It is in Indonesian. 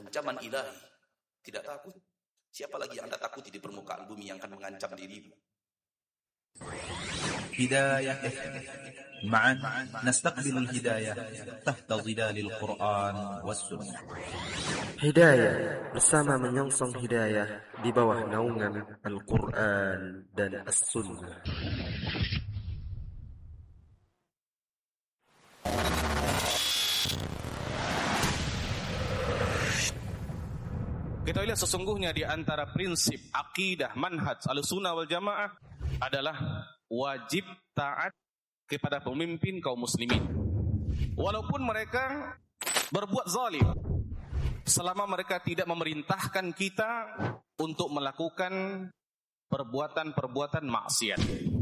ancaman ilahi. Tidak takut? Siapa lagi yang Anda takuti di permukaan bumi yang akan mengancam dirimu? هداية معا نستقبل الهداية تحت ظلال القرآن والسنة. Hidayah bersama menyongsong hidayah di bawah naungan Al-Quran dan As-Sunnah. Kita lihat sesungguhnya di antara prinsip akidah manhaj Ahlussunnah wal Jamaah adalah wajib taat kepada pemimpin kaum muslimin. Walaupun mereka berbuat zalim, selama mereka tidak memerintahkan kita untuk melakukan perbuatan-perbuatan maksiat.